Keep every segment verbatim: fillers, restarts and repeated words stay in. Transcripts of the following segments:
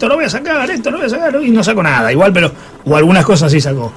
esto lo voy a sacar, esto lo voy a sacar, y no sacó nada, igual, pero, o algunas cosas sí sacó.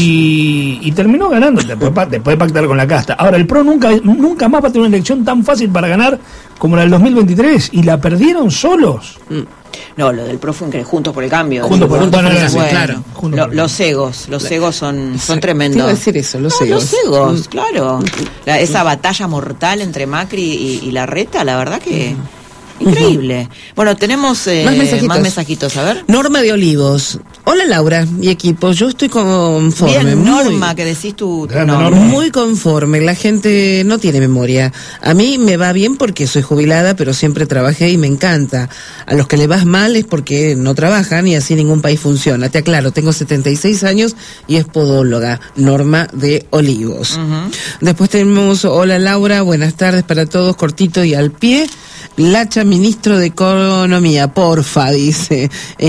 Y, y terminó ganando, después, después de pactar con la casta. Ahora, el P R O nunca, nunca más va a tener una elección tan fácil para ganar como la del dos mil veintitrés, y la perdieron solos. Mm. No, lo del P R O fue increíble, Juntos por el Cambio. Juntos por, bueno, bueno, bueno, claro. Lo, los egos, los egos son, son tremendos. Te iba a decir eso, los no, egos. Los egos, mm. claro. La, esa batalla mortal entre Macri y, y Larreta, la verdad que... Mm. Increíble. Bueno, tenemos eh, más, mensajitos. más mensajitos, a ver. Norma de Olivos. Hola Laura y equipo, yo estoy conforme. Bien, muy, Norma, que decís tú. tu no, muy conforme, la gente no tiene memoria. A mí me va bien porque soy jubilada, pero siempre trabajé y me encanta. A los que le vas mal es porque no trabajan y así ningún país funciona. Te aclaro, tengo setenta y seis años y es podóloga. Norma de Olivos. Uh-huh. Después tenemos, hola Laura, buenas tardes para todos, cortito y al pie. Lacha, ministro de Economía, porfa, dice.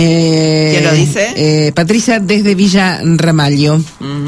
Eh, ¿Quién lo dice? Eh, Patricia desde Villa Ramallo. Uh-huh.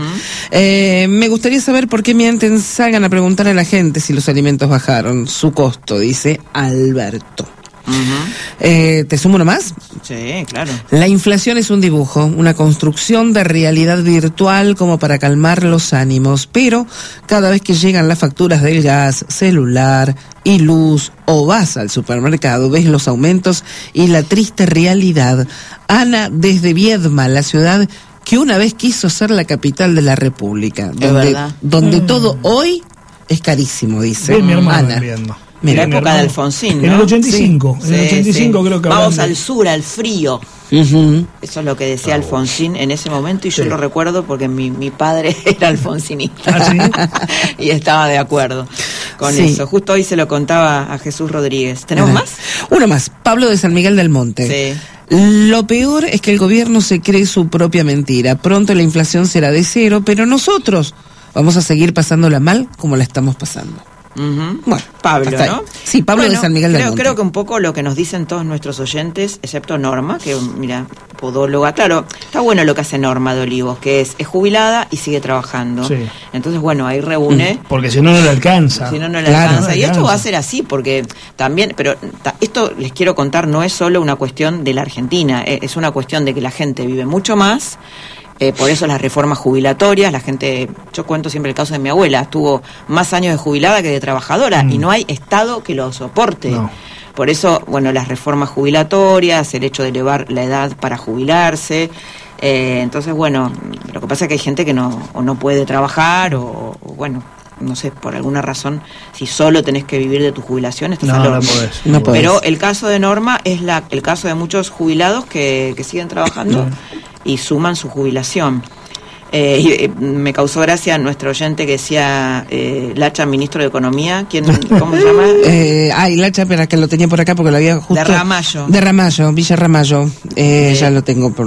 Eh, me gustaría saber por qué mienten, salgan a preguntar a la gente si los alimentos bajaron su costo, dice Alberto. Uh-huh. Eh, ¿Te sumo uno más? Sí, claro. La inflación es un dibujo, una construcción de realidad virtual como para calmar los ánimos, pero cada vez que llegan las facturas del gas, celular y luz o vas al supermercado, ves los aumentos y la triste realidad. Ana desde Viedma, la ciudad que una vez quiso ser la capital de la República, es donde, verdad. donde mm. todo hoy es carísimo, dice Bien, mi hermano Ana. Viedma. Mira, la época de Alfonsín, ¿no? En el ochenta y cinco, Sí, en el ochenta y cinco sí. creo que Vamos hablando. al sur, al frío. Uh-huh. Eso es lo que decía Alfonsín en ese momento y yo Sí. lo recuerdo porque mi, mi padre era alfonsinista. ¿Ah, sí? Y estaba de acuerdo con Sí. eso. Justo hoy se lo contaba a Jesús Rodríguez. ¿Tenemos Ajá. más? Uno más, Pablo de San Miguel del Monte. Sí. Lo peor es que el gobierno se cree su propia mentira. Pronto la inflación será de cero, pero nosotros vamos a seguir pasándola mal como la estamos pasando. Uh-huh. Bueno, Pablo, hasta ¿no? ahí. Sí, Pablo Bueno, de San Miguel del creo, Monte. creo que un poco lo que nos dicen todos nuestros oyentes, excepto Norma, que mira, podóloga, claro, está bueno lo que hace Norma de Olivos, que es, es jubilada y sigue trabajando. Sí. Entonces, bueno, ahí reúne. Porque si no, no le alcanza. Si no, no le Claro, alcanza. no le Y esto alcanza. va a ser así, porque también, pero ta, esto les quiero contar, no es solo una cuestión de la Argentina, eh, es una cuestión de que la gente vive mucho más. Eh, por eso las reformas jubilatorias, la gente, yo cuento siempre el caso de mi abuela, estuvo más años de jubilada que de trabajadora, mm. y no hay Estado que lo soporte. No. Por eso, bueno, las reformas jubilatorias, el hecho de elevar la edad para jubilarse, eh, entonces, bueno, lo que pasa es que hay gente que no, o no puede trabajar, o, o bueno, no sé, por alguna razón, si solo tenés que vivir de tu jubilación, estás no, al horno. No podés, no podés. Pero el caso de Norma es la, el caso de muchos jubilados que, que siguen trabajando. No. Y suman su jubilación. Eh, y, eh, me causó gracia nuestro oyente que decía eh, Lacha, ministro de Economía. ¿Quién, ¿Cómo se llama? Eh, ay, Lacha, espera, que lo tenía por acá porque lo había justo... De Ramallo. De Ramallo, Villa Ramallo. Eh, eh, ya lo tengo por...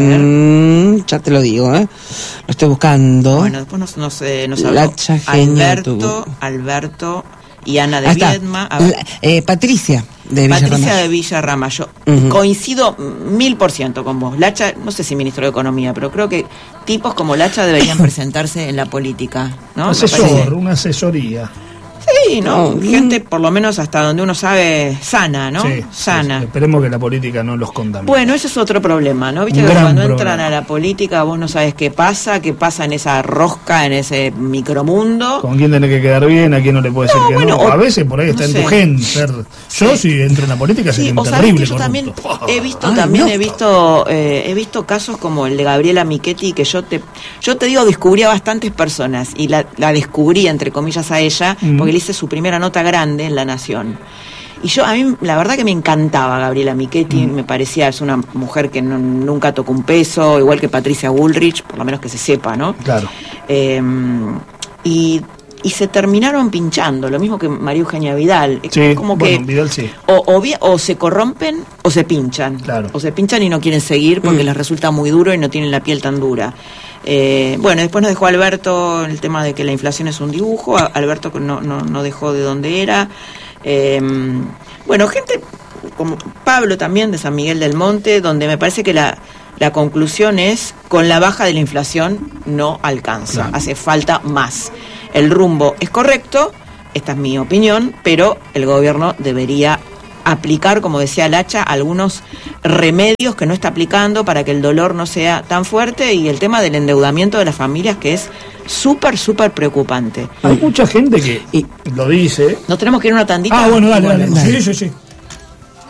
Mm, ya te lo digo, ¿eh? Lo estoy buscando. Bueno, después nos, nos, eh, nos habló Lacha, Alberto, genio, Alberto y Ana de Viedma. Eh, Patricia. De Villa Patricia Ramallo. de Villa Ramallo. Uh-huh. Coincido mil por ciento con vos. Lacha, no sé si ministro de Economía, pero creo que tipos como Lacha deberían presentarse en la política, ¿no? Asesor, una asesoría. Sí, ¿no? no Gente, por lo menos hasta donde uno sabe, sana, ¿no? Sí, sana. Sí, sí. Esperemos que la política no los contamine. Bueno, ese es otro problema, ¿no? Viste Un que gran cuando problema. entran a la política vos no sabes qué pasa, qué pasa en esa rosca, en ese micromundo. Con quién tenés que quedar bien, a quién no le puede decir no, que bueno, no. o, A veces por ahí está no en sé. tu gen ser. Yo sí. si entro en la política sí, sería o un sabés terrible que yo corrupto. también he visto, Ay, también no. he visto, eh, he visto casos como el de Gabriela Michetti, que yo te, yo te digo, descubrí a bastantes personas y la, la descubrí entre comillas a ella, mm. porque le hice su primera nota grande en La Nación. Y yo, a mí, la verdad que me encantaba Gabriela Michetti, mm. me parecía, es una mujer que no, nunca tocó un peso, igual que Patricia Bullrich, por lo menos que se sepa, ¿no? Claro. Eh, y, y se terminaron pinchando, lo mismo que María Eugenia Vidal. Sí, como bueno, que Vidal sí. O, o, o se corrompen o se pinchan. Claro. O se pinchan y no quieren seguir porque mm. les resulta muy duro y no tienen la piel tan dura. Eh, bueno, después nos dejó Alberto el tema de que la inflación es un dibujo. Alberto no, no, no dejó de dónde era. Eh, bueno, gente como Pablo también de San Miguel del Monte, donde me parece que la, la conclusión es, con la baja de la inflación no alcanza, claro. Hace falta más. El rumbo es correcto, esta es mi opinión, pero el gobierno debería aplicar, como decía Lacha, algunos remedios que no está aplicando para que el dolor no sea tan fuerte, y el tema del endeudamiento de las familias, que es súper, súper preocupante. Hay mucha gente que y, lo dice. ¿No tenemos que ir a una tandita? Ah, bueno, dale, dale. dale. Sí, sí, sí.